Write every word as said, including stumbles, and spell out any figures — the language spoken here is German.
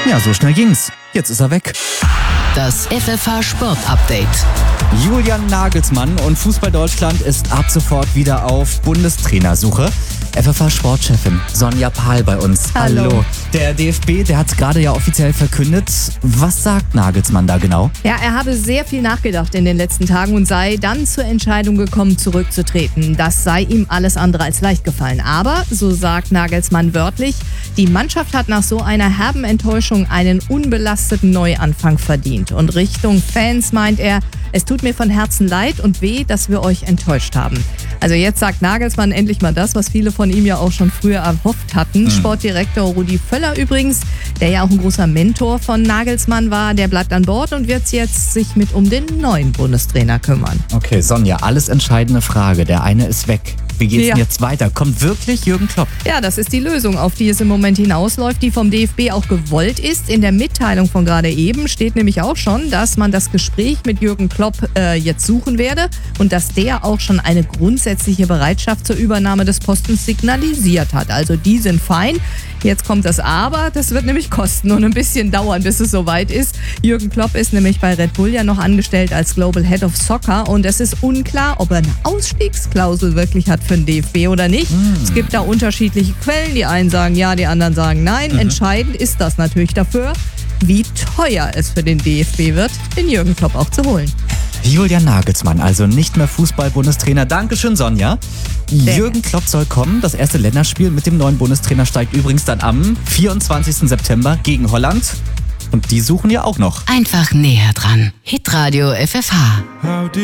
Ja, so schnell ging's. Jetzt ist er weg. Das F F H Sport Update. Julian Nagelsmann und Fußball Deutschland ist ab sofort wieder auf Bundestrainersuche. F F H-Sportchefin Sonja Pahl bei uns. Hallo. Der D F B, der hat es gerade ja offiziell verkündet. Was sagt Nagelsmann da genau? Ja, er habe sehr viel nachgedacht in den letzten Tagen und sei dann zur Entscheidung gekommen, zurückzutreten. Das sei ihm alles andere als leicht gefallen. Aber, so sagt Nagelsmann wörtlich, die Mannschaft hat nach so einer herben Enttäuschung einen unbelasteten Neuanfang verdient. Und Richtung Fans meint er, es tut mir von Herzen leid und weh, dass wir euch enttäuscht haben. Also jetzt sagt Nagelsmann endlich mal das, was viele von ihm ja auch schon früher erhofft hatten. Mhm. Sportdirektor Rudi Völler übrigens, der ja auch ein großer Mentor von Nagelsmann war, der bleibt an Bord und wird jetzt sich mit um den neuen Bundestrainer kümmern. Okay, Sonja, alles entscheidende Frage. Der eine ist weg. Wie geht's Ja. denn jetzt weiter? Kommt wirklich Jürgen Klopp? Ja, das ist die Lösung, auf die es im Moment hinausläuft, die vom D F B auch gewollt ist. In der Mitteilung von gerade eben steht nämlich auch schon, dass man das Gespräch mit Jürgen Klopp äh, jetzt suchen werde und dass der auch schon eine grundsätzliche Bereitschaft zur Übernahme des Postens signalisiert hat. Also die sind fein. Jetzt kommt das Aber, das wird nämlich kosten und ein bisschen dauern, bis es soweit ist. Jürgen Klopp ist nämlich bei Red Bull ja noch angestellt als Global Head of Soccer und es ist unklar, ob er eine Ausstiegsklausel wirklich hat für den D F B oder nicht. Mm. Es gibt da unterschiedliche Quellen, die einen sagen ja, die anderen sagen nein. Mhm. Entscheidend ist das natürlich dafür, wie teuer es für den D F B wird, den Jürgen Klopp auch zu holen. Julian Nagelsmann, also nicht mehr Fußball-Bundestrainer. Dankeschön, Sonja. Sehr Jürgen Klopp soll kommen. Das erste Länderspiel mit dem neuen Bundestrainer steigt übrigens dann am vierundzwanzigsten September gegen Holland. Und die suchen ja auch noch. Einfach näher dran. Hitradio F F H.